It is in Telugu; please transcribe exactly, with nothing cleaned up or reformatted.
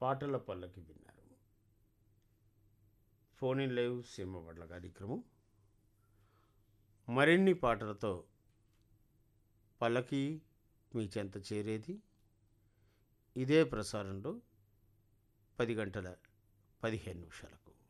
పాటల పల్లకి విన్నారు. ఫోన్ ఇన్ లైవ్ సినిమా పాటల కార్యక్రమం మరిన్ని పాటలతో పల్లకి మీ చెంత చేరేది ఇదే ప్రసారంలో పది గంటల పదిహేను నిమిషాలకు.